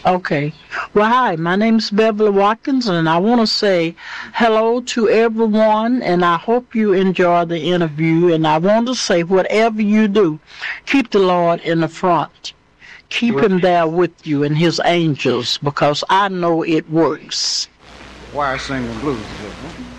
Okay. Well, hi, my name's Beverly Watkins, and I want to say hello to everyone, and I hope you enjoy the interview. And I want to say, whatever you do, keep the Lord in the front. Keep Well, him there with you and his angels, because I know it works. why singing blues? Is it, huh?